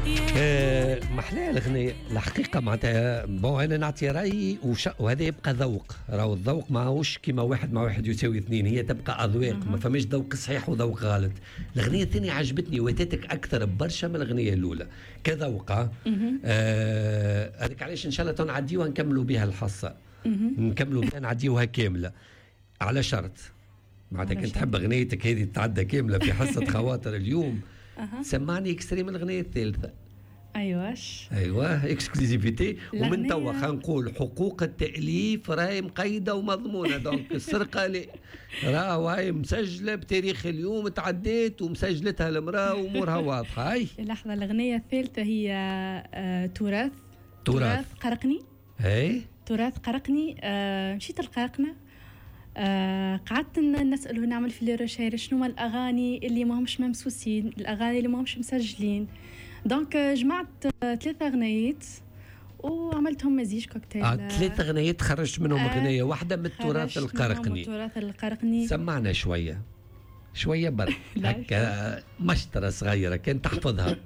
محلاها الأغنية الحقيقة معناتها بون أنا نعطي رأيي وهذا يبقى ذوق. راهو الذوق ماهوش كيما واحد مع واحد يساوي اثنين، هي تبقى أذواق، ما فماش ذوق صحيح وذوق غلط. الأغنية الثانية عجبتني واتتك أكثر برشا من الأغنية الأولى كذوق. هذيك علاش إن شاء الله تنعديوها نكملوا بها الحصة، نكملوا بها نعديوها كاملة على شرط. معناتها كنت تحب أغنيتك هذه تتعدى كاملة في حصة خواطر اليوم. سمعني اكستري من الأغنية الثالثة. ايوه اكسكلوزيفيتي. ومن توا خلينا نقول حقوق التأليف راهي مقيدة ومضمونة. دونك السرقة راهو هاي مسجلة بتاريخ اليوم، تعديت ومسجلتها المرأة وامورها واضحة. هاي لحظة، الأغنية الثالثة هي تراث قرقني. اي تراث قرقني. مشيت القرقنة. قعدت نسأله نعمل في الريشيرش شنو الأغاني اللي ما همش ممسوسين، الأغاني اللي ما همش مسجلين. دونك جمعت 3 أغنيات وعملتهم مزيج كوكتيل. 3 أغنيات خرجت منهم أغنية واحدة من التراث القرقني. سمعنا شوية برك هكا مشترة صغيرة كان تحفظها.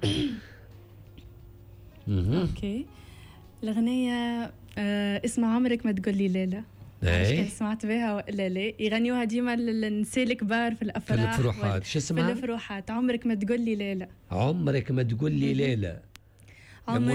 اوكي. الأغنية اسمها عمرك ما تقول لي لا. ايه سمعت بها ولا لا؟ يغنيوها ديما النساء الكبار في الافراح، في الفروحات. شو اسمها؟ في الفروحات. عمرك ما تقول لي لا. عمرك ما تقول لي لا.